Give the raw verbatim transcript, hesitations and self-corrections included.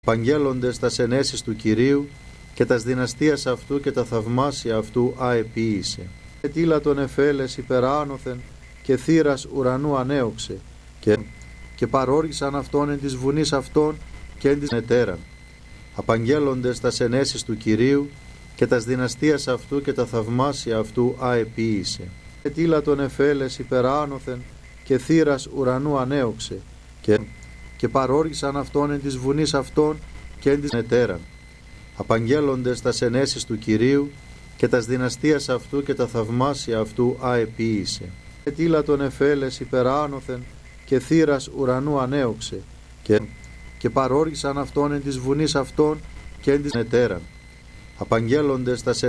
Απαγγέλλοντες τα ενέσεις του Κυρίου και τας δυναστείας αυτού και τα θαυμάσια αυτού αεποίησε. Ετήλα τον εφέλες υπεράνωθεν και θύρας ουρανού ανέωξε και, και παρόργησαν αυτόν εν της βουνής αυτών και εν της ετέραν. Απαγγέλλοντες τα ενέσεις του Κυρίου και τας δυναστείας αυτού και τα θαυμάσια αυτού αεποίησε. Ετήλα τον εφέλες υπεράνωθεν και θύρας ουρανού ανέωξε και, και παρόργησαν αυτόν εν της βουνής αυτών και εν της ετέραν. Απαγγέλλοντες τα ενέσεις του Κυρίου και τας δυναστείας αυτού και τα θαυμάσια αυτού αεποίησε. Ετήλα τον εφέλες υπεράνωθεν και θύρας ουρανού ανέωξε και, και παρόργησαν αυτόν εν της βουνής αυτών και εν της ετέραν. Απαγγέλλοντες τα